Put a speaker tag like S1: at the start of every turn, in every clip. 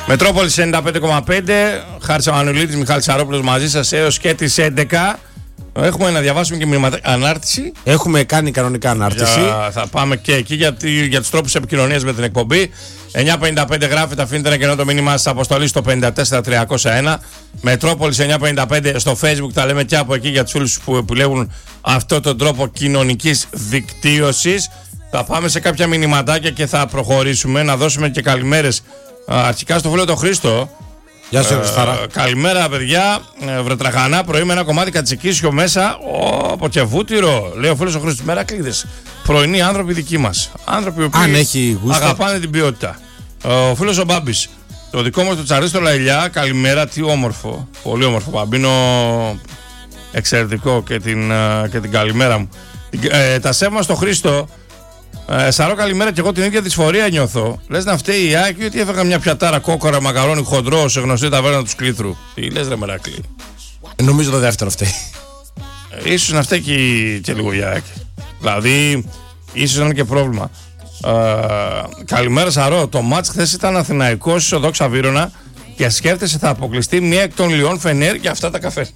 S1: Μετρόπολης 95,5. Χάρης Αμανουλίτης, Μιχάλης Σαρόπουλος μαζί σας έως και τις 11. Έχουμε να διαβάσουμε και μηνύματα. Ανάρτηση.
S2: Έχουμε κάνει κανονικά ανάρτηση.
S1: Θα πάμε και εκεί για τους τρόπους επικοινωνίας με την εκπομπή. 955 γράφετε, αφήνετε ένα κενό το μήνυμά σας αποστολή στο 54301. Μετρόπολης 955 στο Facebook, τα λέμε και από εκεί για τους φίλους που επιλέγουν αυτόν τον τρόπο κοινωνικής δικτύωσης. Θα πάμε σε κάποια μηνυματάκια και θα προχωρήσουμε. Να δώσουμε και καλημέρες αρχικά στο φίλο τον Χρήστο.
S2: Γεια σου, Χριστάρα.
S1: Καλημέρα, παιδιά. Βρετραχανά πρωί με ένα κομμάτι κατσικίσιο μέσα. Από και βούτυρο. Λέει ο φίλος ο Χρήστος. Μερακλείδες. Πρωινοί άνθρωποι δικοί μας. Άνθρωποι που αγαπάνε την ποιότητα. Ο φίλος ο Μπάμπης. Το δικό μας το Τσαρίστο Λαϊλιά. Καλημέρα, τι όμορφο. Πολύ όμορφο. Παμπίνο εξαιρετικό και την καλημέρα μου. Τα σέβα στο Χρήστο. Σαρώ, καλημέρα, και εγώ την ίδια δυσφορία νιώθω. Λες να φταίει η Άκη ότι έφεγα μια πιατάρα κόκορα μακαρόνι χοντρό σε γνωστή ταβέρνα του Σκλήθρου. Τι λες, ρε Μερακλή?
S2: Νομίζω το δεύτερο φταίει.
S1: Ίσως να φταίει και λίγο η Άκη. Δηλαδή, ίσως να είναι και πρόβλημα. Καλημέρα, Σαρώ. Το μάτς χθες ήταν Αθηναϊκός στο Δόξα Βύρωνα και σκέφτεσαι θα αποκλειστεί μία εκ των Λιών Φενέρ για αυτά τα καφέ.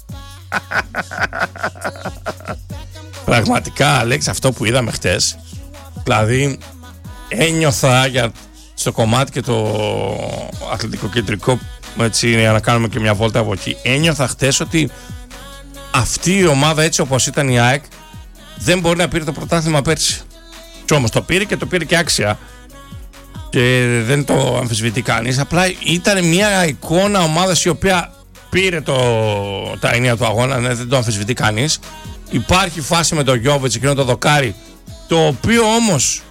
S1: Πραγματικά, Αλέξ, αυτό που είδαμε χτες, δηλαδή ένιωθα στο κομμάτι και το αθλητικό κεντρικό, έτσι, για να κάνουμε και μια βόλτα από εκεί, ένιωθα χτες ότι αυτή η ομάδα, έτσι όπως ήταν η ΑΕΚ, δεν μπορεί να πήρε το πρωτάθλημα πέρσι. Και όμως το πήρε και το πήρε και άξια και δεν το αμφισβητεί κανείς. Απλά ήταν μια εικόνα ομάδας η οποία πήρε τα ενία του αγώνα, ναι, δεν το αμφισβητεί κανείς. Υπάρχει φάση με τον Γιώβιτς, εκείνο το δοκάρι, το οποίο όμως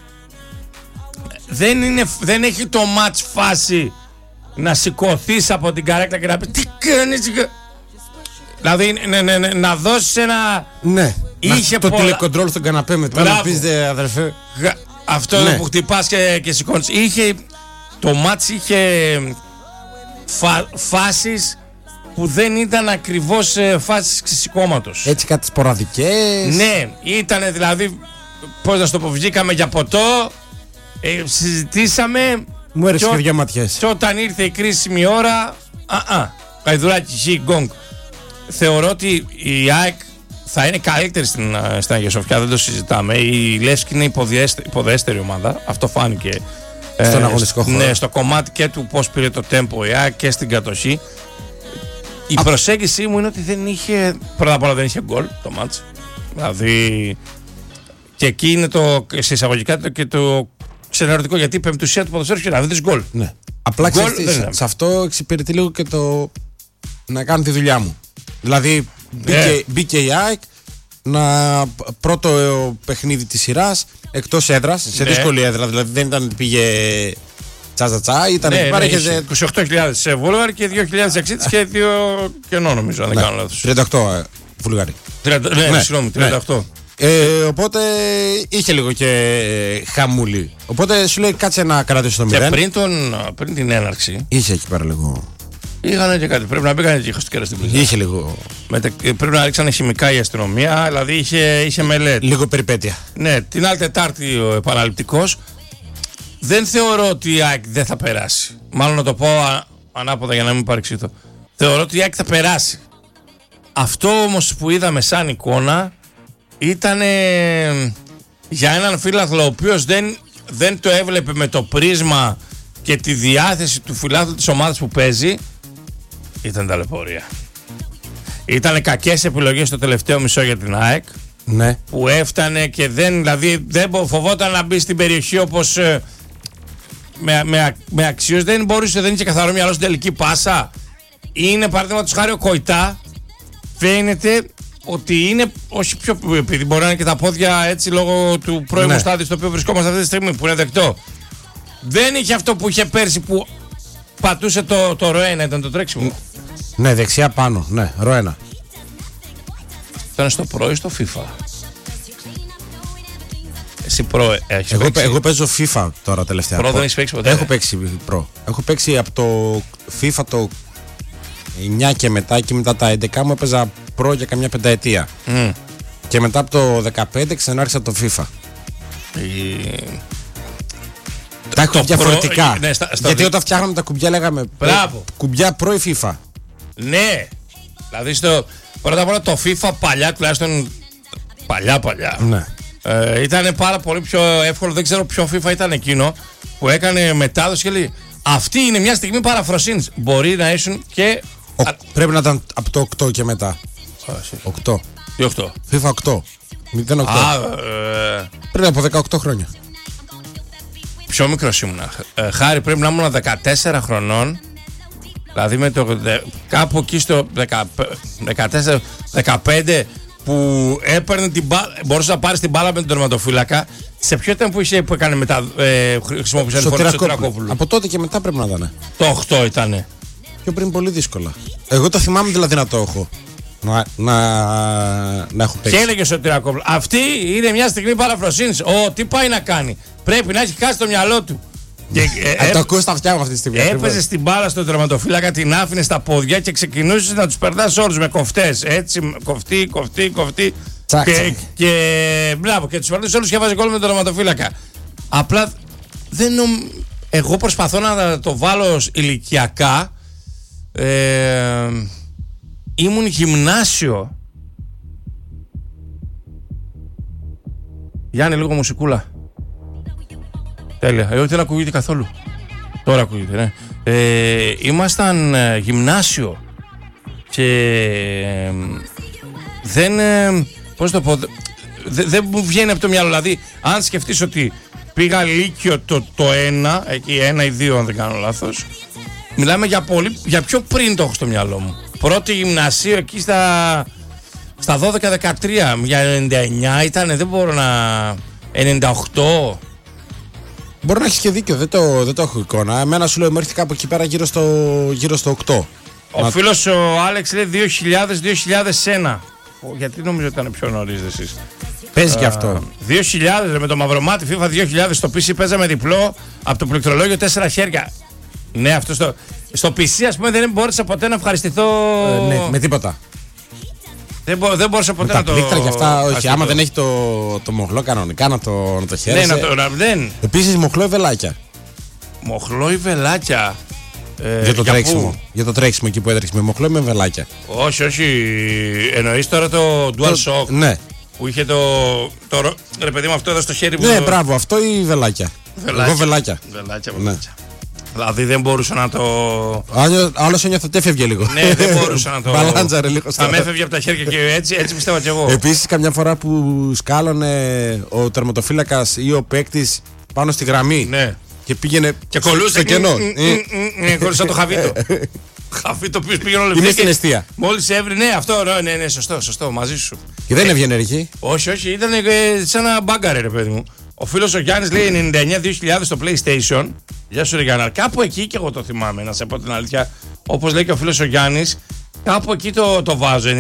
S1: δεν έχει το μάτς φάση να σηκωθείς από την καρέκλα και να πεις τι κάνεις. Δηλαδή να δώσεις ένα...
S2: Ναι,
S1: είχε
S2: το τηλεκοντρόλ στον καναπέ με το να πεις δε αδερφέ.
S1: Αυτό, ναι, που χτυπάς και σηκώνεις. Το μάτς είχε φάσεις που δεν ήταν ακριβώς φάσεις ξεσηκώματος.
S2: Έτσι κάτι σποραδικές.
S1: Ναι, ήταν δηλαδή, πώς να στο πω, βγήκαμε για ποτό, συζητήσαμε.
S2: Μου έρεσε και δυο ματιές.
S1: Και όταν ήρθε η κρίσιμη ώρα, καϊδουράκι, χι, γκόγκ. Θεωρώ ότι η ΑΕΚ θα είναι καλύτερη στην Αγία Σοφιά, δεν το συζητάμε. Η Λεύσκη είναι υποδέστερη ομάδα, αυτό φάνηκε
S2: στον αγωνιστικό χώρο.
S1: Ναι, στο κομμάτι και του πώς πήρε το τέμπο η ΑΕΚ και στην κατοχή. Η προσέγγιση μου είναι ότι δεν είχε, πρώτα απ' όλα δεν είχε γκολ το μάτς. Δηλαδή, και εκεί είναι σε εισαγωγικά και το ξενερωτικό, γιατί η πεμπτουσία του ποδοσφαίρου είναι να δεις γκολ.
S2: Ναι. Απλά ξέρεις, σε αυτό εξυπηρετεί λίγο και το να κάνω τη δουλειά μου. Δηλαδή μπήκε η ΑΕΚ πρώτο παιχνίδι της σειράς εκτός έδρας, σε δύσκολη έδρα. Δηλαδή δεν ήταν ότι πήγε τσάζα, ήταν εκεί πέρα και
S1: 28.000 σε Βούλγαροι και 2.000 εξήτης και 2 κενό, νομίζω, αν δεν κάνω λάθος.
S2: 38 Βούλγαροι.
S1: Ναι, συγγνώμη, 38.
S2: Οπότε είχε λίγο και χαμούλη. Οπότε σου λέει κάτσε να κρατήσει το 0.
S1: Και πριν την έναρξη
S2: είχε εκεί πέρα λίγο.
S1: Είχαν και κάτι. Πρέπει να μπήκαν και χωστικέρα στην πλησία.
S2: Είχε λίγο.
S1: Πρέπει να ρίξανε χημικά η αστυνομία, δηλαδή είχε μελέτη.
S2: Λίγο περιπέτεια.
S1: Ναι, την άλλη Τετάρτη ο επαναληπτικός. Δεν θεωρώ ότι η ΑΕΚ δεν θα περάσει. Μάλλον να το πω ανάποδα για να μην παρεξηγηθώ. Θεωρώ ότι η ΑΕΚ θα περάσει. Αυτό όμως που είδαμε σαν εικόνα ήταν για έναν φίλαθλο ο οποίος δεν το έβλεπε με το πρίσμα και τη διάθεση του φιλάθλου της ομάδας που παίζει. Ήταν ταλαιπωρία. Ήταν κακές επιλογές στο τελευταίο μισό για την ΑΕΚ.
S2: Ναι.
S1: Που έφτανε και δεν φοβόταν να μπει στην περιοχή όπως με αξίως. Δεν μπορούσε, δεν είχε καθαρό μυαλό στην τελική πάσα. Είναι παραδείγματος χάρη ο Κοϊτά. Φαίνεται ότι είναι, όχι πιο, επειδή μπορεί να είναι και τα πόδια έτσι λόγω του πρώιμου στάδιου στο οποίο βρισκόμαστε αυτή τη στιγμή, που είναι δεκτό. Δεν είχε αυτό που είχε πέρσι που πατούσε το ροένα, ήταν το τρέξιμο.
S2: Ναι, δεξιά πάνω, ναι, ροένα.
S1: Ήταν στο Pro ή στο FIFA? Εσύ Pro έχεις παίξει?
S2: Εγώ παίζω FIFA τώρα τελευταία.
S1: Pro δεν έχεις παίξει ποτέ?
S2: Έχω παίξει Pro. Έχω παίξει από το FIFA το 9 και μετά, και μετά τα 11 μου έπαιζα Pro για καμιά πενταετία. Και μετά από το 15 ξανάρχισα το FIFA. Τα έχω διαφορετικά.
S1: Ναι,
S2: γιατί όταν φτιάχναμε τα κουμπιά λέγαμε κουμπιά προ ή FIFA.
S1: Ναι. Δηλαδή πρώτα απ' όλα το FIFA παλιά, τουλάχιστον παλιά.
S2: Ναι.
S1: Ήταν πάρα πολύ πιο εύκολο. Δεν ξέρω ποιο FIFA ήταν εκείνο που έκανε μετάδοση και λέει αυτή είναι μια στιγμή παραφροσύνης. Μπορεί να ήσουν και.
S2: Πρέπει να ήταν από το 8 και μετά. 8.
S1: Τι 8?
S2: FIFA 8. 08. Πριν από 18 χρόνια.
S1: Πιο μικρός ήμουνα. Χάρη, πρέπει να ήμουν 14 χρονών. Δηλαδή με το κάπου εκεί στο 14-15 που έπαιρνε την μπάλα, μπορούσε να πάρει την μπάλα με τον τερματοφύλακα. Σε ποιο ήταν που έκανε μετά, χρησιμοποιούσε το Σωτηρακόπουλο?
S2: Από τότε και μετά πρέπει να ήταν.
S1: Το 8 ήτανε.
S2: Πιο πριν πολύ δύσκολα. Εγώ το θυμάμαι δηλαδή να το έχω. Να έχω παίξει.
S1: Και έλεγε ο Σωτηρακόπουλο, αυτή είναι μια στιγμή παραφροσύνης. Τι πάει να κάνει? Πρέπει να έχει χάσει το μυαλό του.
S2: Το ακούω στα αυτιά μου αυτή τη στιγμή.
S1: Έπαιζε την μπάλα στον τερματοφύλακα, την άφηνε στα πόδια και ξεκινούσε να του περνά όλου με κοφτές. Έτσι, κοφτή. Και μπράβο, και του περνούσε όλου και έβαζε γκολ με τον τερματοφύλακα. Απλά εγώ προσπαθώ να το βάλω ηλικιακά. Ήμουν γυμνάσιο. Γιάννη, λίγο μουσικούλα. Τέλεια. Δεν ακούγεται καθόλου. Τώρα ακούγεται, ναι. Ήμασταν γυμνάσιο και δεν. Πώς το πω. Δεν μου βγαίνει από το μυαλό. Δηλαδή, αν σκεφτείς ότι πήγα λύκειο το 1, εκεί 1 ή 2, αν δεν κάνω λάθος, μιλάμε για πιο πριν το έχω στο μυαλό μου. Πρώτη γυμνασίου εκεί στα 12-13, για 99 ήταν, δεν μπορώ να. 98.
S2: Μπορεί να έχει και δίκιο, δεν το έχω εικόνα. Εμένα σου λέω, μου έρθει κάπου εκεί πέρα γύρω στο 8.
S1: Ο φίλος ο Άλεξ λέει 2000-2001. Γιατί νομίζω ότι ήταν πιο νωρίς εσείς?
S2: Παίζει και αυτό.
S1: 2000 με το μαυρομάτι, FIFA 2000 στο PC παίζαμε διπλό από το πληκτρολόγιο 4 χέρια. Ναι, αυτό στο PC ας πούμε δεν μπόρεσα ποτέ να ευχαριστηθώ.
S2: Ναι, με τίποτα.
S1: Δεν μπορούσα ποτέ
S2: να
S1: το.
S2: Τα πλήκτρα και αυτά, όχι. Άμα δεν έχει το μοχλό κανονικά να το χαίρεσαι.
S1: Ναι, δεν.
S2: Επίσης μοχλό ή βελάκια.
S1: Μοχλό ή βελάκια.
S2: Για το τρέξιμο. Για το τρέξιμο εκεί που έτρεξε με μοχλό ή με βελάκια.
S1: Όχι. Εννοείς τώρα το DualShock.
S2: Ναι.
S1: Που είχε το. Ρε παιδί μου, αυτό εδώ στο χέρι μου.
S2: Ναι, μπράβο, αυτό ή βελάκια. Εγώ βελάκια.
S1: Βελάκια. Δηλαδή δεν μπορούσα να το.
S2: Άλλος ένιωθα ότι έφευγε λίγο.
S1: Ναι, δεν μπορούσα να το.
S2: Μπαλάντζαρε λίγο.
S1: Θα με έφευγε από τα χέρια και έτσι πιστεύω κι εγώ.
S2: Επίσης, καμιά φορά που σκάλωνε ο τερματοφύλακας ή ο παίκτης πάνω στη γραμμή.
S1: Ναι.
S2: Και πήγαινε.
S1: Και κολούσε
S2: στο κενό.
S1: Κολούσε το χαβίτο. Χαβίτο που πήγαινε όλο.
S2: Είναι στην αιστεία.
S1: Μόλις έβρινε, ναι, αυτό. Ναι, σωστό, μαζί σου.
S2: Και δεν έβγαινε ρηχή.
S1: Όχι, ήταν σαν ένα μπάγκαρε, ρε παιδί μου. Ο φίλος ο Γιάννης λέει 99-2000 στο PlayStation. Γεια σου, ρε Γιάννα. Κάπου εκεί και εγώ το θυμάμαι, να σε πω την αλήθεια. Όπως λέει και ο φίλος ο Γιάννης, κάπου εκεί το βάζω.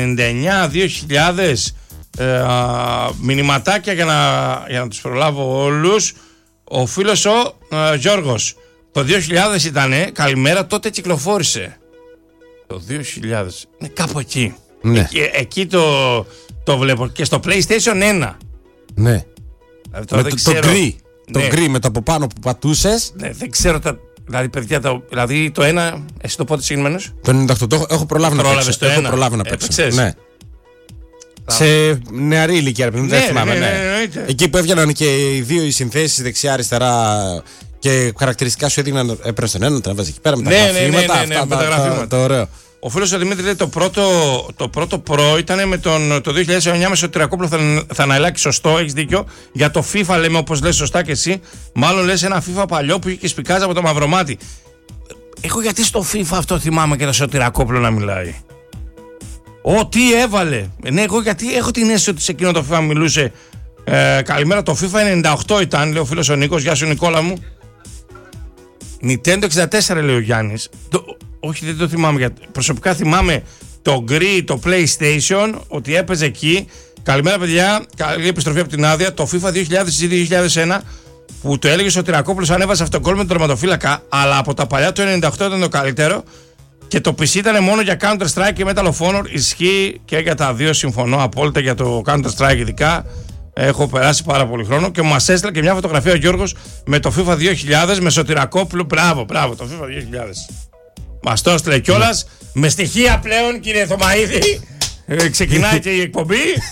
S1: 99-2000 μηνυματάκια για να τους προλάβω όλους. Ο φίλος ο Γιώργος. Το 2000 ήτανε, καλημέρα, τότε κυκλοφόρησε. Το 2000. Ναι, κάπου εκεί.
S2: Ναι.
S1: Εκεί το βλέπω. Και στο PlayStation 1.
S2: Ναι.
S1: Δηλαδή,
S2: το γκρι με το από πάνω που πατούσες.
S1: Ναι, δεν ξέρω δηλαδή, παιδιά, δηλαδή το ένα. Εσύ το πότε συγκεκριμένος?
S2: Το 98 έχω προλάβει να παίξω. Ναι. Σε νεαρή ηλικία, δεν θυμάμαι. Ναι. Εκεί που έβγαιναν και οι δύο οι συνθέσεις δεξιά-αριστερά και χαρακτηριστικά σου έδιναν. Έπαιρνε στον ένα, τον έβαζε εκεί πέρα με τα γραφήματα.
S1: Ναι, με τα γραφήματα.
S2: Το ωραίο.
S1: Ο φίλος ο Δημήτρη λέει το πρώτο Pro ήταν με το 2009 με Σωτηρακόπουλο Θαναηλάκη. Σωστό, έχεις δίκιο. Για το FIFA λέμε, όπως λες σωστά και εσύ. Μάλλον λες ένα FIFA παλιό που είχε και σπικάζει από το μαυρομάτι. Εγώ γιατί στο FIFA αυτό θυμάμαι και το Σωτηρακόπουλο να μιλάει. Τι έβαλε. Ναι, εγώ γιατί έχω την αίσθηση ότι σε εκείνο το FIFA μιλούσε. Καλημέρα, το FIFA 98 ήταν, λέει ο φίλος ο Νίκος. Γεια σου, Νικόλα μου. Nintendo 64 λέει ο Γιάννης. Όχι, δεν το θυμάμαι. Γιατί προσωπικά θυμάμαι το Γκρι, το PlayStation, ότι έπαιζε εκεί. Καλημέρα, παιδιά. Καλή επιστροφή από την άδεια. Το FIFA 2000 ή 2001 που το έλεγε ο Τυρακόπουλος, ανέβασε αυτό γκολ με τον τερματοφύλακα. Αλλά από τα παλιά το 98 ήταν το καλύτερο. Και το PC ήταν μόνο για Counter-Strike και Medal of Honor. Ισχύει και για τα δύο. Συμφωνώ απόλυτα για το Counter-Strike ειδικά. Έχω περάσει πάρα πολύ χρόνο και μας έστειλε και μια φωτογραφία ο Γιώργος με το FIFA 2000 με Σωτηρακόπουλο. Μπράβο, το FIFA 2000. Μας το έστειλε κιόλας με στοιχεία πλέον, κύριε Θωμαίδη. Ξεκινάει και η εκπομπή.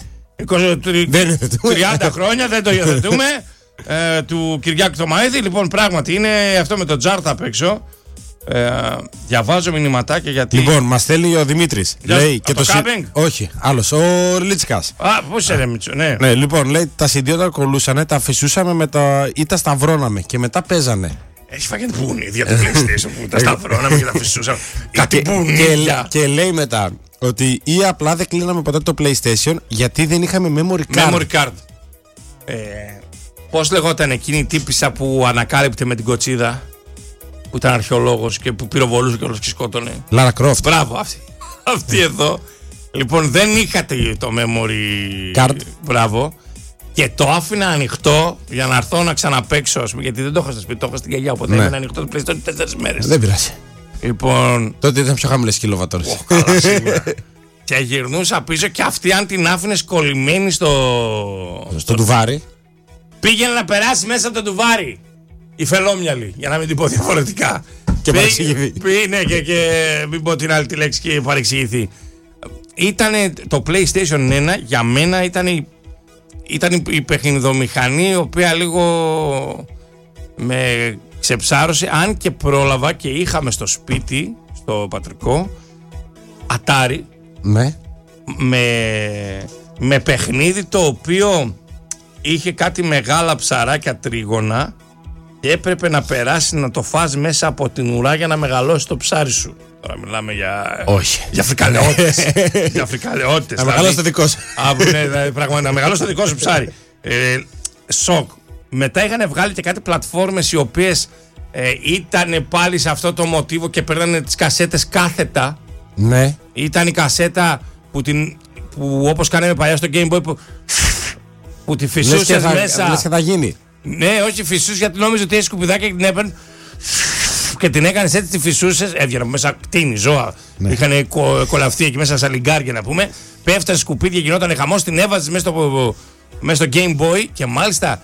S1: 30 χρόνια, δεν το υιοθετούμε. Του Κυριάκου Θωμαίδη. Λοιπόν, πράγματι είναι αυτό με το τζάρτα απ' έξω. Διαβάζω μηνυματάκια γιατί.
S2: Λοιπόν, μας στέλνει ο Δημήτρης. Λέει και
S1: το κάμπινγκ.
S2: Όχι, άλλος, ο Λίτσικας.
S1: Πώς είσαι, Μίτσο, ναι.
S2: Ναι, λοιπόν, λέει τα CD όταν κολλούσανε, τα φυσούσαμε ή τα σταυρώναμε και μετά παίζανε.
S1: Έχει φάγει μπουνίδια το PlayStation που τα σταυρώναμε και τα φυσούσαμε. Κάτι μπουνίδια.
S2: Και λέει μετά ότι ή απλά δεν κλείναμε ποτέ το PlayStation γιατί δεν είχαμε memory card.
S1: Memory card. Πώς λεγόταν εκείνη η τύπισσα που ανακάλυπτε με την κοτσίδα, που ήταν αρχαιολόγος και που πυροβολούσε και όλος και σκότωνε.
S2: Λάρα Κρόφτ.
S1: Μπράβο, αυτή εδώ. Λοιπόν, δεν είχατε το memory
S2: card.
S1: Μπράβο. Και το άφηνα ανοιχτό για να έρθω να ξαναπαίξω, γιατί δεν το είχα στο σπίτι, το είχα στην γιαγιά. Οπότε έμεινε ανοιχτό το PlayStation 4 μέρες.
S2: Δεν πειράζει.
S1: Λοιπόν.
S2: Τότε ήταν πιο χαμηλές κιλοβατόρες.
S1: Καλά, σίγουρα. Και γυρνούσα πίσω και αυτή, αν την άφηνες κολλημένη στο
S2: τουβάρι,
S1: πήγαινε να περάσει μέσα από το τουβάρι. Η φελόμυαλη, για να μην την πω διαφορετικά.
S2: Και παρεξηγηθεί.
S1: Ναι, και μην πω την άλλη τη λέξη και παρεξηγηθεί. Ήτανε το PlayStation 1 για μένα ήταν η παιχνιδομηχανή η οποία λίγο με ξεψάρωσε, αν και πρόλαβα και είχαμε στο σπίτι, στο πατρικό, Atari.
S2: Ναι.
S1: Με παιχνίδι το οποίο είχε κάτι μεγάλα ψαράκια τρίγωνα και έπρεπε να περάσει να το φας μέσα από την ουρά για να μεγαλώσει το ψάρι σου. Τώρα μιλάμε για.
S2: Όχι.
S1: Για φρικαλαιότητες. Για φρικαλαιότητες.
S2: Να μεγαλώσει το δικό σου.
S1: Ναι, πραγματικά να μεγαλώσει το δικό σου ψάρι. Σοκ. Μετά είχαν βγάλει και κάτι πλατφόρμες οι οποίες ήταν πάλι σε αυτό το μοτίβο και παίρνανε τις κασέτες κάθετα.
S2: Ναι.
S1: Ήταν η κασέτα που όπως κάναμε παλιά στο Game Boy που τη φυσούσες μέσα.
S2: Λες και θα γίνει.
S1: Ναι, όχι φυσούσες γιατί νόμιζε ότι έχει σκουπιδάκια και την έπαιρνε και την έκανες έτσι, τη φυσούσες. Έβγαινε μέσα κτίνη, ζώα. Ναι. Είχαν κολαυτεί εκεί μέσα σαν λιγκάρια να πούμε. Πέφτανε σκουπίδια, γινόταν χαμός, την έβαζες μέσα στο Game Boy και μάλιστα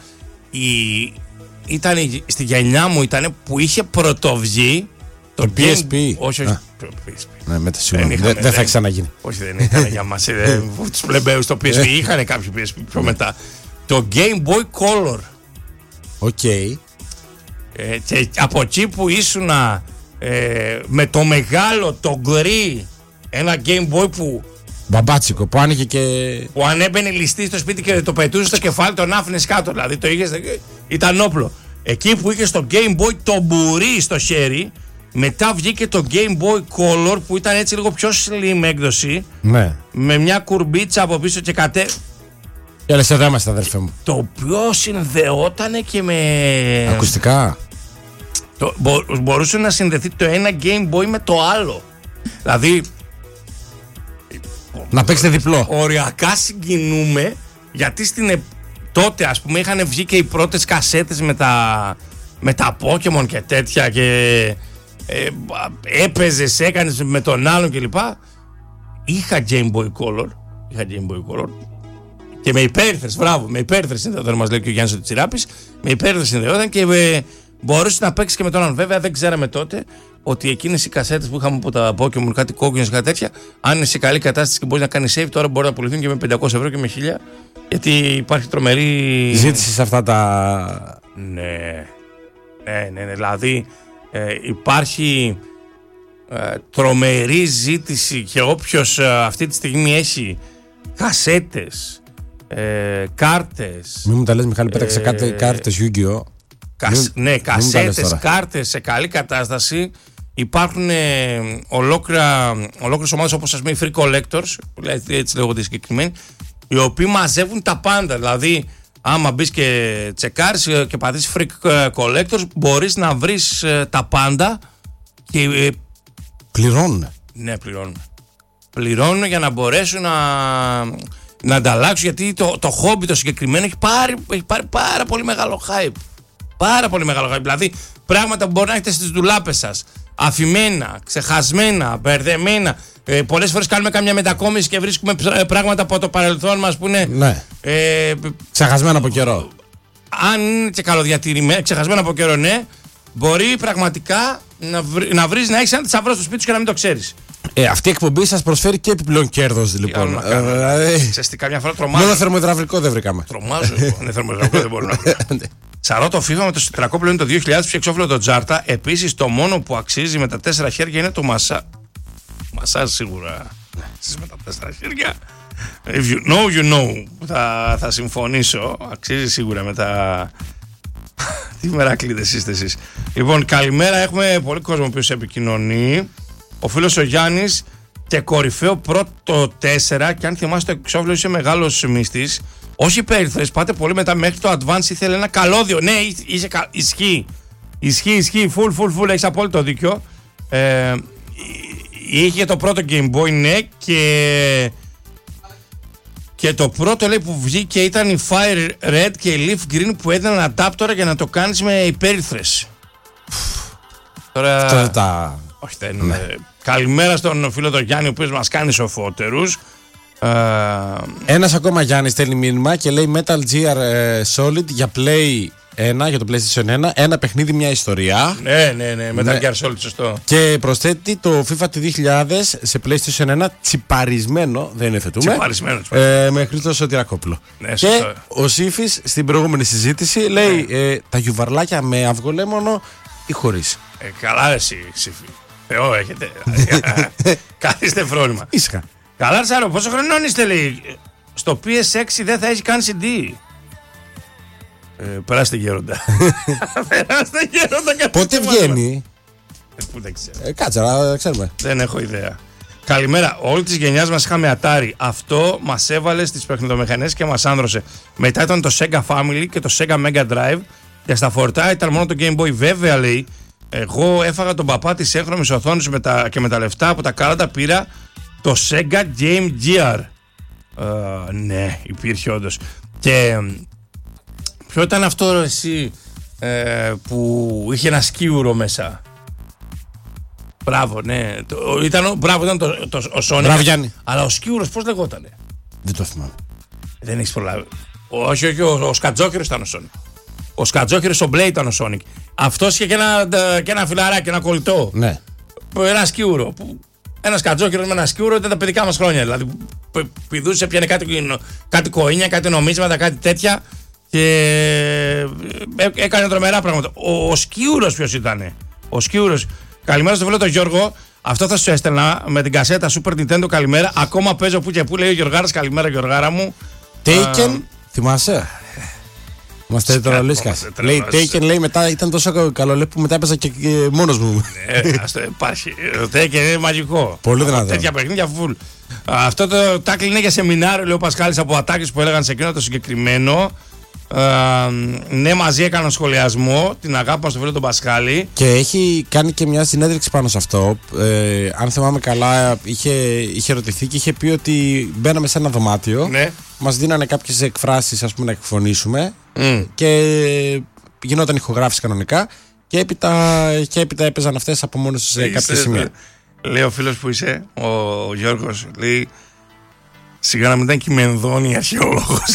S1: ήταν στη γενιά μου ήταν που είχε πρωτοβγεί το
S2: PSP.
S1: Όχι. PSP.
S2: Ναι, μετά συγγνώμη. Δεν θα ξαναγίνει.
S1: Όχι, δεν ήταν για μας. Τους πλεμπαίους στο PSP. Είχαν κάποιοι PSP πιο μετά. Το Game Boy Color.
S2: Οκ.
S1: Και από εκεί που ήσουνα με το μεγάλο, το γκρι, ένα Game Boy που.
S2: Μπαμπάτσικο, που άνοιγε και.
S1: Που αν έμπαινε ληστή στο σπίτι και το πετούσε στο κεφάλι, τον άφηνες κάτω. Δηλαδή το είχες. Ήταν όπλο. Εκεί που είχε το Game Boy το μπουρί στο χέρι. Μετά βγήκε το Game Boy Color που ήταν έτσι λίγο πιο slim έκδοση.
S2: Ναι.
S1: Με μια κουρμπίτσα από πίσω και
S2: Και λες εδώ είμαστε, αδερφέ μου.
S1: Το οποίο συνδεότανε και με.
S2: Ακουστικά.
S1: Μπορούσε να συνδεθεί το ένα Game Boy με το άλλο. Δηλαδή.
S2: Να παίξετε διπλό.
S1: Οριακά συγκινούμε γιατί τότε ας πούμε είχαν βγει και οι πρώτες κασέτες με τα Pokemon και τέτοια και έπαιζες, έκανες με τον άλλον κλπ. Είχα Game Boy Color και με υπέρυθρες, μπράβο, με υπέρυθρες συνδεόταν, μας λέει και ο Γιάννης ο Τσιράπης, με υπέρυθρες συνδεόταν και μπορούσε να παίξει και με τον άλλον. Βέβαια δεν ξέραμε τότε ότι εκείνες οι κασέτες που είχαμε από τα Pokemon, κάτι κόκκινες, κάτι τέτοια, αν είναι σε καλή κατάσταση και μπορείς να κάνεις save, τώρα μπορεί να πουληθούν και με 500 ευρώ και με 1000, γιατί υπάρχει τρομερή
S2: ζήτηση σε αυτά τα.
S1: Ναι. Δηλαδή υπάρχει τρομερή ζήτηση και όποιος αυτή τη στιγμή έχει κασέτες, κάρτες.
S2: Μην μου τα λες, Μιχάλη, πέταξε κάρτες Yu-Gi-Oh!
S1: Ναι, κασέτες, κάρτες σε καλή κατάσταση. Υπάρχουν ολόκληρες ομάδες όπως ας πούμε οι Free Collectors, έτσι λέγονται συγκεκριμένοι, οι οποίοι μαζεύουν τα πάντα. Δηλαδή άμα μπεις και τσεκάρεις και πατήσεις Free Collectors μπορείς να βρεις τα πάντα και
S2: πληρώνουν.
S1: Ναι, πληρώνουν για να μπορέσουν να ανταλλάξουν, γιατί το χόμπι το συγκεκριμένο έχει πάρει πάρα πολύ μεγάλο hype. Πάρα πολύ μεγάλο hype. Δηλαδή πράγματα που μπορεί να έχετε στις ντουλάπες σας. Αφημένα, ξεχασμένα, μπερδεμένα. Πολλές φορές κάνουμε καμιά μετακόμιση και βρίσκουμε πράγματα από το παρελθόν μας που είναι.
S2: Ναι. Ξεχασμένα από καιρό.
S1: Αν είναι και καλοδιατηρημένα, ξεχασμένα από καιρό, ναι, μπορεί πραγματικά να βρεις να έχεις ένα θησαυρό στο σπίτι σου και να μην το ξέρεις.
S2: Αυτή η εκπομπή σας προσφέρει και επιπλέον κέρδος, λοιπόν.
S1: Ξέρεις τι, καμιά φορά τρομάζω.
S2: Μόνο θερμοϊδραυλικό δεν βρήκαμε.
S1: Τρομάζω. Ναι, θερμοϊδραυλικό δεν μπορούμε να βρούμε. Σαρώ το FIFA με το σιτηρακόπλο είναι το 2000 που εξώφυλλο το Τζάρτα. Επίσης το μόνο που αξίζει με τα 4 χέρια είναι το μασάζ σίγουρα. Εσείς με τα 4 χέρια. If you know, you know. Θα συμφωνήσω. Αξίζει σίγουρα με τα. Τι μερακλείδες είστε εσείς. Λοιπόν, καλημέρα. Έχουμε πολύ κόσμο που επικοινωνεί. Ο φίλος ο Γιάννης και κορυφαίο πρώτο 4. Και αν θυμάστε, το εξώφυλλο είσαι μεγάλος μύστης. Όχι περίθρες, πάτε πολύ μετά μέχρι το advance. Ήθελε ένα καλώδιο. Ναι, ισχύει. Ισχύει. Full. Έχεις απόλυτο δίκιο. Είχε το πρώτο Game Boy, ναι, και το πρώτο λέει που βγήκε ήταν η Fire Red και η Leaf Green που έδιναν adapter για να το κάνεις με υπέρυθρες. Τώρα. Όχι, δεν είναι. Ναι. Καλημέρα στον φίλο τον Γιάννη, ο οποίος μας κάνει σοφότερους.
S2: Ένας ακόμα Γιάννης στέλνει μήνυμα και λέει Metal Gear Solid για Play 1, για το PlayStation 1, ένα παιχνίδι, μια ιστορία.
S1: Ναι, Metal Gear Solid, σωστό.
S2: Και προσθέτει το FIFA του 2000 σε PlayStation 1 τσιπαρισμένο, δεν είναι θετούμε.
S1: Τσιπαρισμένο.
S2: Με Χρήστο Σωτηρακόπουλο.
S1: Ναι,
S2: και ο Σύφης στην προηγούμενη συζήτηση λέει τα γιουβαρλάκια με αυγολέμονο ή χωρίς.
S1: Καλά, εσύ, Σύφη. Θεό έχετε. Καθίστε φρόνημα.
S2: Ήσυχα.
S1: Καλά, Σάρο, πόσο χρονών είστε, λέει. Στο PS6 δεν θα έχει καν CD. Περάστε γέροντα.
S2: Πότε βγαίνει.
S1: Πού δεν ξέρω.
S2: Κάτσε να ξέρουμε.
S1: Δεν έχω ιδέα. Καλημέρα. Όλη τη γενιά μας είχαμε Atari. Αυτό μας έβαλε στις παιχνιδομηχανές και μας άνδρωσε. Μετά ήταν το Sega Family και το Sega Mega Drive. Και στα φορτά ήταν μόνο το Game Boy. Βέβαια, λέει, εγώ έφαγα τον παπά της έγχρωμης οθόνης και με τα λεφτά από τα κάρτα πήρα το Sega Game Gear. Ναι, υπήρχε όντως. Και ποιο ήταν αυτό εσύ που είχε ένα σκίουρο μέσα. Μπράβο, ναι. Ήταν ο Sonic.
S2: Μπράβο, Γιάννη.
S1: Αλλά ο σκίουρος πώς λεγότανε.
S2: Δεν το θυμάμαι.
S1: Δεν έχεις προλάβει. Όχι, ο Σκατζόκυρος ήταν ο Sonic. Ο Σκατζόκυρος ο Μπλέι ήταν ο Sonic. Αυτός είχε και ένα φιλαράκι, ένα κολλητό.
S2: Ναι.
S1: Ένα σκίουρο. Ένα Σκατζόκυρος με ένα σκίουρο ήταν τα παιδικά μας χρόνια. Δηλαδή πηδούσε, πιάνε κάτι κοίνια, κάτι νομίσματα, κάτι τέτοια. Και έκανε τρομερά πράγματα. Ο σκίουρος ποιος ήτανε. Ο σκίουρος. Καλημέρα στο φίλο τον Γιώργο. Αυτό θα σου έστελνα με την κασέτα Super Nintendo. Καλημέρα. Ακόμα παίζω που και που, λέει ο Γιωργάρας. Καλημέρα, Γιωργάρα μου.
S2: Taken, θυμάσαι. Είμαστε τώρα Λίσκας. Λέει Taken, λέει μετά ήταν τόσο καλό, λέει που μετά έπαιζα και μόνος μου.
S1: Αυτό υπάρχει. Το Taken είναι μαγικό.
S2: Πολύ δυνατό.
S1: Τέτοια παιχνίδια full. Αυτό το τάκλι είναι για σεμινάριο, λέει ο Πασχάλης, από ατάκες που έλεγαν σε εκείνο το συγκεκριμένο. Ναι, μαζί έκαναν σχολιασμό. Την αγάπη μας στο φίλο τον Πασχάλη.
S2: Και έχει κάνει και μια συνέντευξη πάνω σε αυτό. Αν θυμάμαι καλά, είχε ρωτηθεί και είχε πει ότι μπαίναμε σε ένα δωμάτιο.
S1: Ναι.
S2: Μας δίνανε κάποιες εκφράσεις, ας πούμε, να εκφωνήσουμε. Και γινόταν ηχογράφηση κανονικά. Και έπειτα έπαιζαν αυτές από μόνος σε κάποια σημεία.
S1: Λέει ο φίλος που είσαι, ο Γιώργος, λέει. Σιγά να μην ήταν Κειμενδώνη αρχαιολόγος.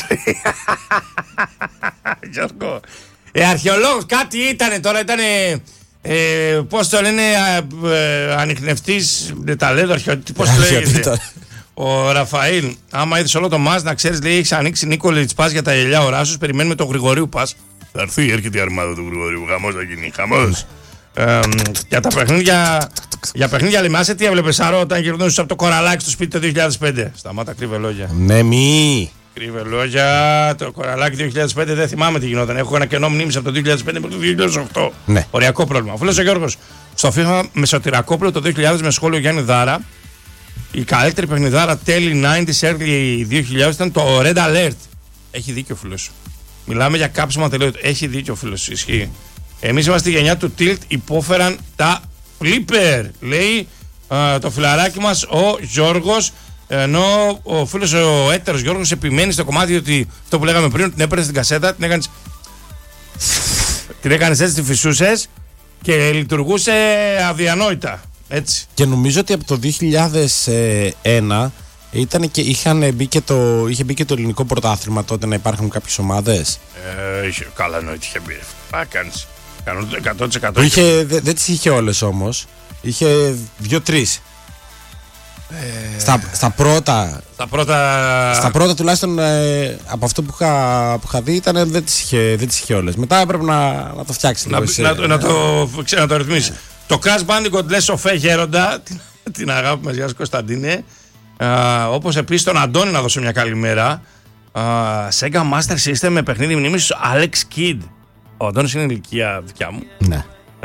S1: Γιώργο. Αρχαιολόγος κάτι ήτανε τώρα, ήτανε. Πώς το λένε, ανιχνευτής ταλέντο, πώς το λέγεται. Ο Ραφαήλ, άμα είδες όλο το μας, να ξέρεις, λέει, έχεις ανοίξει Νίκολιτς Πας για τα ελιά οράσους, περιμένουμε τον Γρηγορίου Πας. Θα έρθει, έρχεται η αρμάδα του Γρηγορίου, χαμός θα γίνει, χαμός. Για τα παιχνίδια. Για παιχνίδια λέμε, άσε τι έβλεπε Σαρώ όταν γυρνούσε από το κοραλάκι στο σπίτι το 2005. Σταμάτα, κρύβε λόγια.
S2: Ναι, μη.
S1: Κρύβε λόγια. Το κοραλάκι 2005 δεν θυμάμαι τι γινόταν. Έχω ένα κενό μνήμης από το 2005 μέχρι το 2008.
S2: Ναι.
S1: Οριακό πρόβλημα. Αφού λες ο Γιώργος, στο FIFA με Σωτηρακόπουλο το 2000 με σχόλιο Γιάννη Δάρα. Η καλύτερη παιχνιδάρα τέλη 90s, early 2000 ήταν το Red Alert. Έχει δίκιο ο φίλος. Μιλάμε για κάψιμα τελείωτο. Έχει δίκιο ο φίλος. Ισχύει. Εμείς είμαστε στη γενιά του Tilt, υπόφεραν τα Flipper, λέει το φιλαράκι μας ο Γιώργος. Ενώ ο φίλος ο έτερος Γιώργος επιμένει στο κομμάτι ότι αυτό που λέγαμε πριν, την έπαιρνες στην κασέτα, την έκανες έτσι, τη φυσούσες και λειτουργούσε αδιανόητα. Έτσι.
S2: Και νομίζω ότι από το 2001 είχε μπει και το ελληνικό πρωτάθλημα τότε να υπάρχουν κάποιες ομάδες.
S1: Καλά, εννοείται είχε μπει. Κάνεις 100%.
S2: Δεν τις είχε όλες όμως. Είχε 2-3. Στα πρώτα τουλάχιστον από αυτό που είχα δει δεν τις είχε όλες. Μετά έπρεπε να το φτιάξει.
S1: Να το ρυθμίσει. Το Crash Bandicoot λες ο Φε Γέροντα, την αγάπη μας, γεια σου Κωνσταντίνε. Όπως επίσης τον Αντώνη να δώσω μια καλημέρα. Sega Master System με παιχνίδι μνήμης Alex Kidd. Ο Αντώνης είναι ηλικία δικιά μου.
S2: Ναι.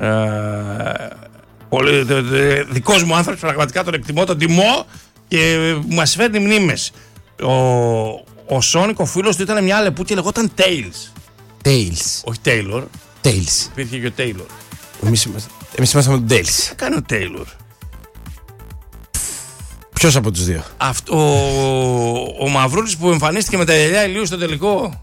S1: Δικός μου άνθρωπος, πραγματικά τον εκτιμώ, τον τιμώ και μας φέρνει μνήμες. Ο Sonic, ο φίλος του ήταν μια λεπού και λεγόταν Tails.
S2: Όχι
S1: Taylor.
S2: Tails.
S1: Υπήρχε και ο Taylor.
S2: Εμείς είμαστε με τον Tails.
S1: Τι κάνει ο Taylor?
S2: Ποιος από τους δύο?
S1: Ο Μαυρούλης που εμφανίστηκε με τα γυαλιά ηλίου στο τελικό.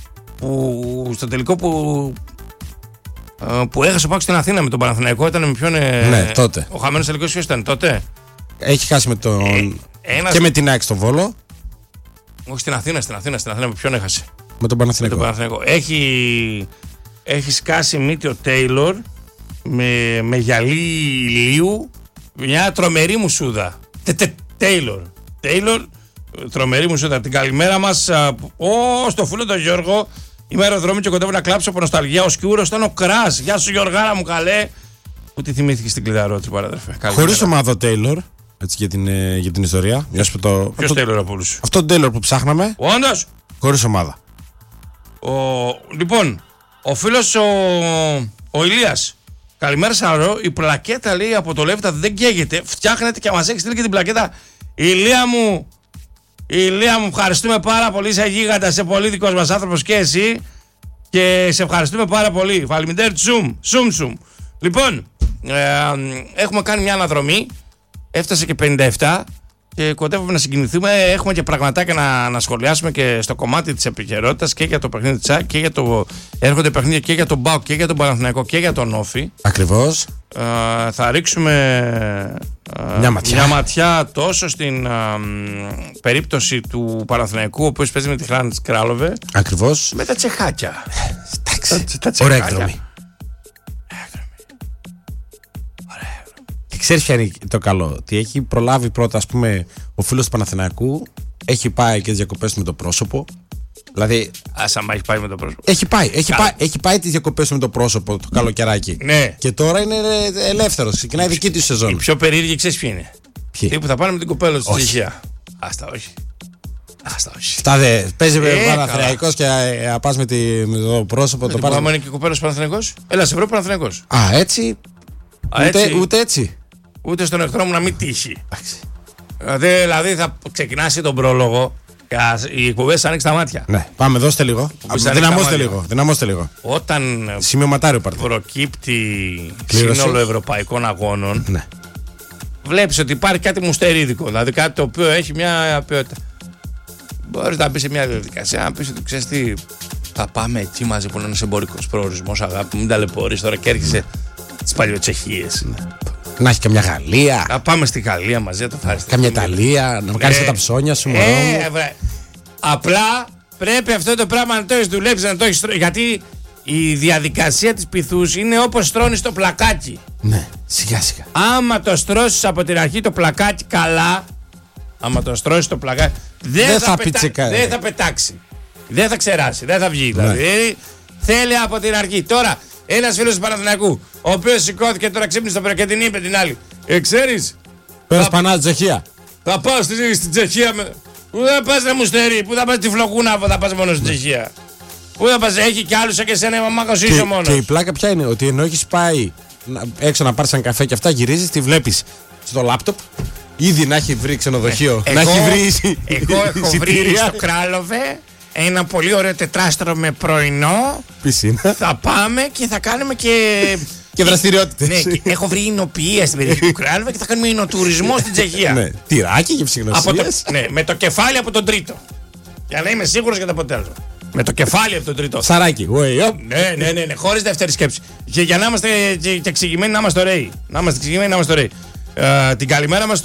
S1: Που έχασε ο Πάκος στην Αθήνα με τον Παναθηναϊκό. Ήταν με ποιον.
S2: Ναι, τότε.
S1: Ο χαμένος τελικός ποιος ήταν τότε?
S2: Έχει χάσει με τον. Και με την ΑΕΚ στο Βόλο.
S1: Όχι στην Αθήνα, με ποιον έχασε?
S2: Με τον Παναθηναϊκό.
S1: Έχει σκάσει μύτη ο Τέιλορ με γυαλί ηλίου. Μια τρομερή μουσούδα. Τέιλορ, τρομερή μουσούδα. Την καλημέρα μας στο φίλο τον Γιώργο. Είμαι αεροδρόμιο και κοντεύω να κλάψω από νοσταλγία. Ο σκιούρος ήταν ο Κρας. Γεια σου Γιωργάρα μου, καλέ. Που τη θυμήθηκε στην Κλειδαρότρη, παραδερφέ.
S2: Χωρίς ομάδα Τέιλορ. Έτσι για την ιστορία.
S1: Ποιος Τέιλορ από όλους?
S2: Αυτό τον Τέιλορ που ψάχναμε.
S1: Όντως.
S2: Χωρίς ομάδα.
S1: Λοιπόν, ο φίλος ο Ηλίας. Καλημέρα Σαρό. Η πλακέτα λέει από το Λέβητα δεν καίγεται. Φτιάχνετε και μας έχει στείλει και την πλακέτα. Ηλία μου, ευχαριστούμε πάρα πολύ. Είσαι γίγαντα, είσαι πολύ δικός μας άνθρωπος και εσύ. Και σε ευχαριστούμε πάρα πολύ. Βαλμιντέρ Σουμ. Λοιπόν, έχουμε κάνει μια αναδρομή. Έφτασε και 57 και κοντεύουμε να συγκινηθούμε. Έχουμε και πραγματάκια να σχολιάσουμε και στο κομμάτι της επικαιρότητας και για το παιχνίδι της ΑΕΚ και για το. Έρχονται παιχνίδια και για τον ΠΑΟΚ και για τον Παναθηναϊκό και για τον Όφη.
S2: Ακριβώς.
S1: Θα ρίξουμε μια ματιά τόσο στην περίπτωση του Παναθηναϊκού, ο οποίος παίζει με τη Χλάνη της Κράλοβε.
S2: Ακριβώς.
S1: Με τα τσεχάκια.
S2: Εντάξει. Ωραία εκδρομή. Ξέρεις ποια είναι το καλό? Ότι έχει προλάβει πρώτα, ας πούμε, ο φίλος του Παναθηναϊκού. Έχει πάει και τις διακοπές με το πρόσωπο. Δηλαδή.
S1: Άμα έχει πάει με το πρόσωπο.
S2: Έχει πάει τις διακοπές με το πρόσωπο το καλοκαιράκι.
S1: Ναι.
S2: Και τώρα είναι ελεύθερος. Ξεκινάει η δική του σεζόν.
S1: Η πιο περίεργη, ξέρεις ποιοι είναι? Τι που θα πάνε με την κοπέλα στη Τσεχία. Άστα, όχι.
S2: Αυτά δεν. Παίζει με Παναθηναϊκός και πας με το πρόσωπο.
S1: Το πάμε. Άμα είναι και η κοπέλα Παναθηναϊκός. Έλα, σε βρω Παναθηναϊκός.
S2: Έτσι. Ούτε έτσι.
S1: Ούτε στον εχθρό μου να μην τύχει. Δηλαδή θα ξεκινάσει τον πρόλογο. Οι εκπομπές άνοιξε τα μάτια.
S2: Ναι, πάμε, δώστε λίγο. Δυναμώστε λίγο.
S1: Όταν
S2: σημειωματάριο
S1: προκύπτει σύνολο ευρωπαϊκών αγώνων,
S2: ναι,
S1: βλέπεις ότι υπάρχει κάτι μουστερίδικο. Δηλαδή κάτι το οποίο έχει μια ποιότητα. Μπορείς να μπει σε μια διαδικασία, να πεις ότι ξέρεις τι, θα πάμε εκεί μαζί που είναι ένας εμπορικός προορισμός, αγάπη μου, μην ταλαιπωρείς τώρα και έρχεσαι στις παλιοτσεχίες.
S2: Ναι. Να έχει καμιά Γαλλία.
S1: Να πάμε στη Γαλλία μαζί, να το ευχαριστούμε.
S2: Καμιά Ιταλία, να κάνεις και τα ψώνια σου, μωρό μου.
S1: Απλά πρέπει αυτό το πράγμα να το έχεις δουλέψει, να το έχεις. Γιατί η διαδικασία της πυθούς είναι όπως στρώνεις το πλακάκι.
S2: Ναι, σιγά σιγά.
S1: Άμα το στρώσεις από την αρχή το πλακάκι καλά, δεν θα πετάξει. Δεν θα ξεράσει, δεν θα βγει. Ναι. Δηλαδή θέλει από την αρχή. Τώρα, ένας φίλος του Παναθηναϊκού, ο οποίος σηκώθηκε τώρα, ξύπνησε το πρωί και την είπε την άλλη. Ξέρεις,
S2: πέρας πανά στη Τσεχία.
S1: Θα πάω στην Τσεχία. Πού θα πας ρε μουστερί, πού θα πας στη Φλοκούνα, θα πας μόνο στην Τσεχία. Πού θα πας, έχει κι άλλους σαν και εσένα, μαμάκος είσαι μόνος.
S2: Και η πλάκα ποια είναι, ότι ενώ έχεις πάει έξω να πάρεις ένα καφέ και αυτά, γυρίζεις, τη βλέπεις στο λάπτοπ. Ήδη να έχει βρει ξενοδοχείο. Να έχει βρει.
S1: Εγώ έχω βρει στο Κράλοβε ένα πολύ ωραίο τετράστρο με πρωινό.
S2: Πισίνα.
S1: Θα πάμε και θα κάνουμε και.
S2: Και δραστηριότητες.
S1: Ναι, έχω βρει εινοποιία στην περιοχή του Κράλοβε και θα κάνουμε εινοτουρισμό στην Τσεχία.
S2: Ναι, τυράκι και ψυγνωσίες.
S1: Ναι, με το κεφάλι από τον τρίτο. Για να είμαι σίγουρος για το αποτέλεσμα. Με το κεφάλι από τον τρίτο.
S2: Σαράκι.
S1: Ναι, χωρίς δεύτερη σκέψη. Και για να είμαστε και εξηγημένοι, να είμαστε ωραίοι. Την καλημέρα μας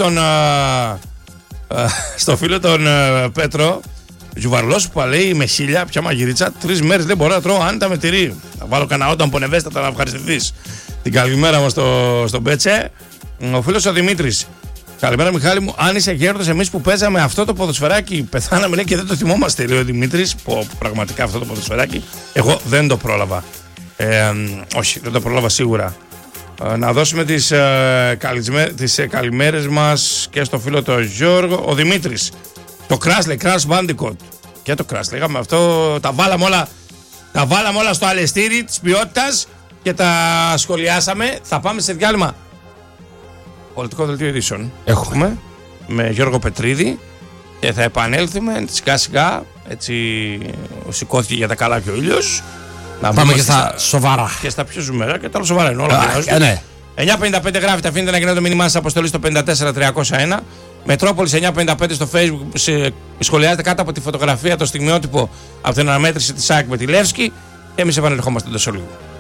S1: στο φίλο τον Πέτρο Ζουβαρλός που λέει με χίλια, πια μαγειρίτσα, 3 μέρες δεν μπορώ να τρώω άνετα με τυρί. Θα βάλω κανένα όταν πονευέστατα να ευχαριστηθείς. Την καλημέρα μας στον Πέτσε. Ο φίλος ο Δημήτρης. Καλημέρα Μιχάλη μου, αν είσαι γέροντας, εμείς που παίζαμε αυτό το ποδοσφαιράκι πεθάναμε λέει και δεν το θυμόμαστε, λέει ο Δημήτρης. Πραγματικά αυτό το ποδοσφαιράκι εγώ δεν το πρόλαβα. Όχι, δεν το πρόλαβα σίγουρα. Να δώσουμε τις καλημέρες μας και στο φίλο τον Γιώργο. Ο Δημήτρης. Το Crash Bandicoot. Και το Crash, λέγαμε αυτό. Τα βάλαμε όλα στο αλεστήρι της ποιότητας και τα σχολιάσαμε. Θα πάμε σε διάλειμμα. Πολιτικό δελτίο ειδήσεων.
S2: Έχουμε
S1: με Γιώργο Πετρίδη και θα επανέλθουμε σιγά σιγά. Έτσι σηκώθηκε για τα καλά και ο ήλιος.
S2: Να πάμε και στα σοβαρά.
S1: Και στα πιο ζουμερά και τα άλλα σοβαρά είναι όλα.
S2: Ναι.
S1: 9.55 γράφετε, αφήνετε να κοινώνετε το μήνυμά σας αποστολή στο 54301. Μετρόπολης 9.55 στο Facebook. Σχολιάζετε κάτω από τη φωτογραφία το στιγμιότυπο από την αναμέτρηση της ΑΕΚ με τη Λεύσκη. Εμείς επανερχόμαστε τόσο λίγο.